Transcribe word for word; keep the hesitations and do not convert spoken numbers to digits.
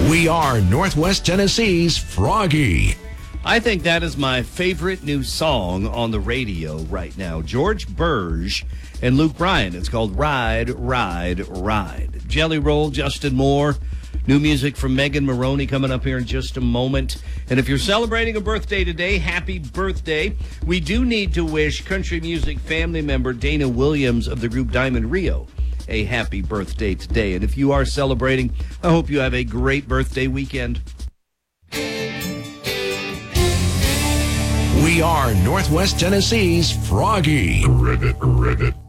We are Northwest Tennessee's Froggy. I think that is my favorite new song on the radio right now. George Burge and Luke Bryan. It's called Ride, Ride, Ride. Jelly Roll, Justin Moore. New music from Megan Maroney coming up here in just a moment. And if you're celebrating a birthday today, happy birthday. We do need to wish country music family member Dana Williams of the group Diamond Rio a happy birthday today. And if you are celebrating, I hope you have a great birthday weekend. We are Northwest Tennessee's Froggy. Ribbit, ribbit.